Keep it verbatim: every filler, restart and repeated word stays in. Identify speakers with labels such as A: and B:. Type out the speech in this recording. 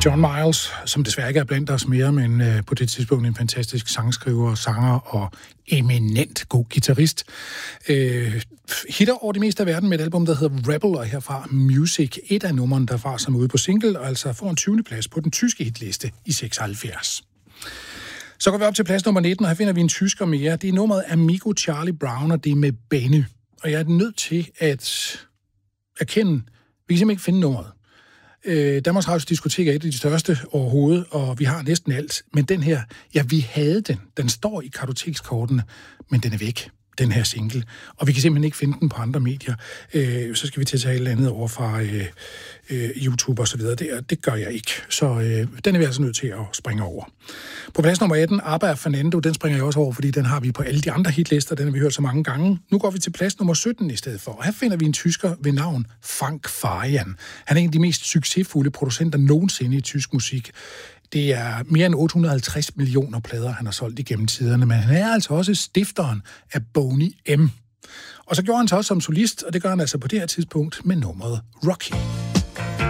A: John Miles, som desværre ikke er blandt os mere, men øh, på det tidspunkt en fantastisk sangskriver, sanger og eminent god guitarist. Øh, hitter over det meste af verden med et album, der hedder Rebel, og herfra Music, et af numrene derfra, som er ude på single, og altså får en tyvende plads på den tyske hitliste i seksoghalvfjerds. Så går vi op til plads nummer nitten, og her finder vi en tysker mere. Det er nummeret Amigo Charlie Brown, og det er med Benny. Og jeg er nødt til at erkende, vi kan simpelthen ikke finde nummeret. Øh, Danmarks Radios Diskotek er et af de største overhovedet, og vi har næsten alt. Men den her, ja, vi havde den. Den står i kartotekskortene, men den er væk, den her single. Og vi kan simpelthen ikke finde den på andre medier. Øh, så skal vi til at tage et eller andet over fra øh, øh, YouTube og så videre. Det, det gør jeg ikke. Så øh, den er vi altså nødt til at springe over. På plads nummer atten, Abba og Fernando, den springer jeg også over, fordi den har vi på alle de andre hitlister. Den har vi hørt så mange gange. Nu går vi til plads nummer sytten i stedet for. Og her finder vi en tysker ved navn Frank Farian. Han er en af de mest succesfulde producenter nogensinde i tysk musik. Det er mere end otte hundrede og halvtreds millioner plader, han har solgt igennem tiderne, men han er altså også stifteren af Boney M. Og så gjorde han så også som solist, og det gør han altså på det her tidspunkt med nummeret Rocky.